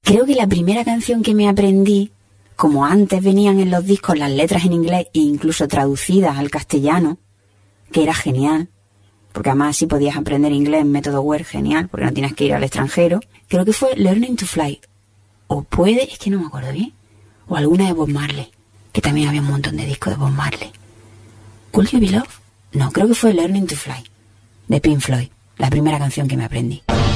Creo que la primera canción que me aprendí, como antes venían en los discos las letras en inglés e incluso traducidas al castellano, que era genial, porque además así podías aprender inglés en método Word, genial, porque no tienes que ir al extranjero, creo que fue Learning to Fly. O puede, es que no me acuerdo bien, o alguna de Bob Marley, que también había un montón de discos de Bob Marley. ¿Could You Be Loved? No, creo que fue Learning to Fly, de Pink Floyd, la primera canción que me aprendí.